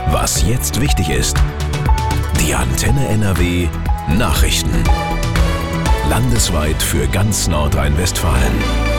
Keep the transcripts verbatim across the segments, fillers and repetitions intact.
Was jetzt wichtig ist. Die Antenne N R W Nachrichten. Landesweit für ganz Nordrhein-Westfalen.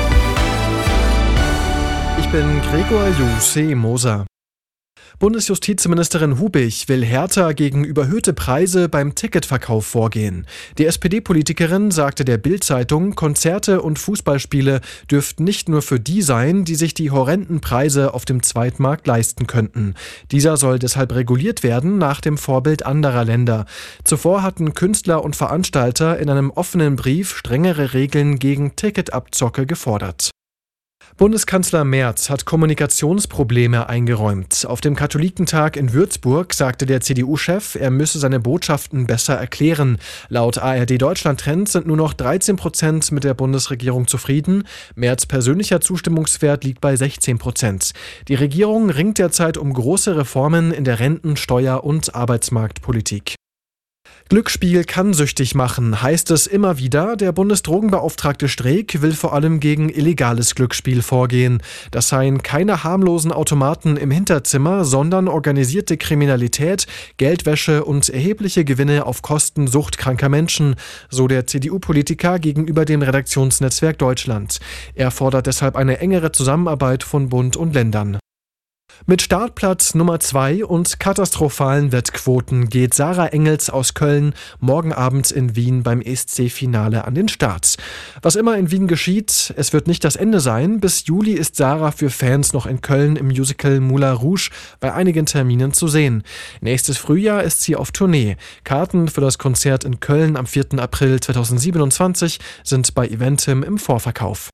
Ich bin Gregor Juseh-Moser. Bundesjustizministerin Hubich will härter gegen überhöhte Preise beim Ticketverkauf vorgehen. Die S P D-Politikerin sagte der Bild-Zeitung, Konzerte und Fußballspiele dürften nicht nur für die sein, die sich die horrenden Preise auf dem Zweitmarkt leisten könnten. Dieser soll deshalb reguliert werden nach dem Vorbild anderer Länder. Zuvor hatten Künstler und Veranstalter in einem offenen Brief strengere Regeln gegen Ticketabzocke gefordert. Bundeskanzler Merz hat Kommunikationsprobleme eingeräumt. Auf dem Katholikentag in Würzburg sagte der C D U-Chef, er müsse seine Botschaften besser erklären. Laut A R D Deutschland Trend sind nur noch dreizehn Prozent mit der Bundesregierung zufrieden. Merz' persönlicher Zustimmungswert liegt bei sechzehn Prozent. Die Regierung ringt derzeit um große Reformen in der Renten-, Steuer- und Arbeitsmarktpolitik. Glücksspiel kann süchtig machen, heißt es immer wieder. Der Bundesdrogenbeauftragte Streeck will vor allem gegen illegales Glücksspiel vorgehen. Das seien keine harmlosen Automaten im Hinterzimmer, sondern organisierte Kriminalität, Geldwäsche und erhebliche Gewinne auf Kosten suchtkranker Menschen, so der C D U-Politiker gegenüber dem Redaktionsnetzwerk Deutschland. Er fordert deshalb eine engere Zusammenarbeit von Bund und Ländern. Mit Startplatz Nummer zwei und katastrophalen Wettquoten geht Sarah Engels aus Köln morgen Abend in Wien beim E S C-Finale an den Start. Was immer in Wien geschieht, es wird nicht das Ende sein. Bis Juli ist Sarah für Fans noch in Köln im Musical Moulin Rouge bei einigen Terminen zu sehen. Nächstes Frühjahr ist sie auf Tournee. Karten für das Konzert in Köln am vierten April zweitausendsiebenundzwanzig sind bei Eventim im Vorverkauf.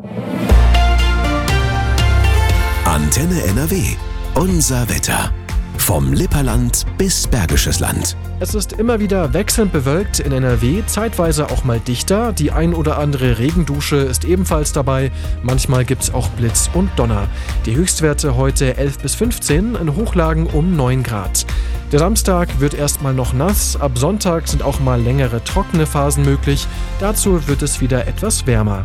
Antenne N R W. Unser Wetter. Vom Lipperland bis Bergisches Land. Es ist immer wieder wechselnd bewölkt in N R W, zeitweise auch mal dichter. Die ein oder andere Regendusche ist ebenfalls dabei. Manchmal gibt's auch Blitz und Donner. Die Höchstwerte heute elf bis fünfzehn, in Hochlagen um neun Grad. Der Samstag wird erstmal noch nass. Ab Sonntag sind auch mal längere trockene Phasen möglich. Dazu wird es wieder etwas wärmer.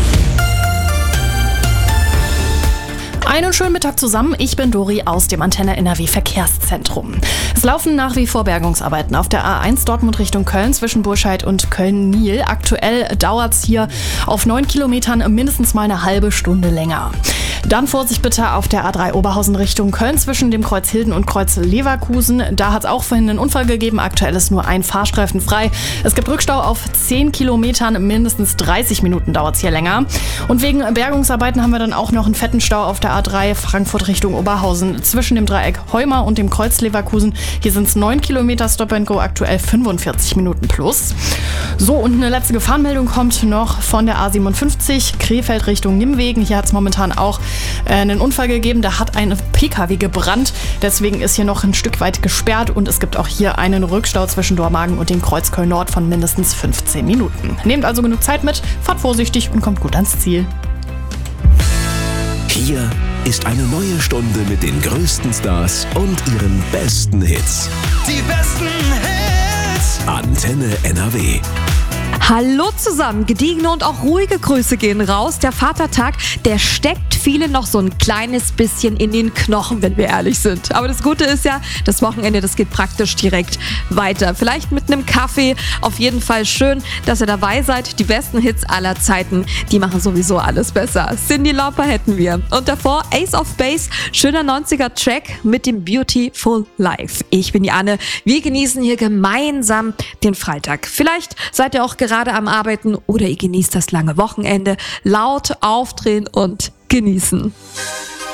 Einen schönen Mittag zusammen, ich bin Dori aus dem Antenne N R W Verkehrszentrum. Es laufen nach wie vor Bergungsarbeiten auf der A eins Dortmund Richtung Köln zwischen Burscheid und Köln-Niel. Aktuell dauert es hier auf neun Kilometern mindestens mal eine halbe Stunde länger. Dann Vorsicht bitte auf der A drei Oberhausen Richtung Köln zwischen dem Kreuz Hilden und Kreuz Leverkusen. Da hat es auch vorhin einen Unfall gegeben. Aktuell ist nur ein Fahrstreifen frei. Es gibt Rückstau auf zehn Kilometern. Mindestens dreißig Minuten dauert es hier länger. Und wegen Bergungsarbeiten haben wir dann auch noch einen fetten Stau auf der A drei Frankfurt Richtung Oberhausen zwischen dem Dreieck Heuma und dem Kreuz Leverkusen. Hier sind es neun Kilometer Stop and Go, aktuell fünfundvierzig Minuten plus. So, und eine letzte Gefahrenmeldung kommt noch von der A siebenundfünfzig Krefeld Richtung Nimwegen. Hier hat es momentan auch einen Unfall gegeben, da hat ein P K W gebrannt, deswegen ist hier noch ein Stück weit gesperrt und es gibt auch hier einen Rückstau zwischen Dormagen und dem Kreuz Köln Nord von mindestens fünfzehn Minuten. Nehmt also genug Zeit mit, fahrt vorsichtig und kommt gut ans Ziel. Hier ist eine neue Stunde mit den größten Stars und ihren besten Hits. Die besten Hits! Antenne N R W. Hallo zusammen, gediegene und auch ruhige Grüße gehen raus. Der Vatertag, der steckt vielen noch so ein kleines bisschen in den Knochen, wenn wir ehrlich sind. Aber das Gute ist ja, das Wochenende, das geht praktisch direkt weiter. Vielleicht mit einem Kaffee. Auf jeden Fall schön, dass ihr dabei seid. Die besten Hits aller Zeiten, die machen sowieso alles besser. Cyndi Lauper hätten wir. Und davor Ace of Base, schöner neunziger-Track mit dem Beautiful Life. Ich bin die Anne. Wir genießen hier gemeinsam den Freitag. Vielleicht seid ihr auch gerade am Arbeiten oder ihr genießt das lange Wochenende. Laut aufdrehen und genießen.